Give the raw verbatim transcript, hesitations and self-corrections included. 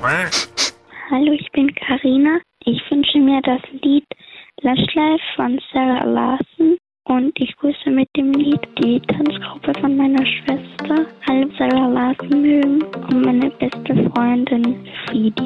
Hallo, ich bin Karina. Ich wünsche mir das Lied Lush Life von Sarah Larson und ich grüße mit dem Lied die Tanzgruppe von meiner Schwester. Alle Sarah Larson mögen und meine beste Freundin Friedi.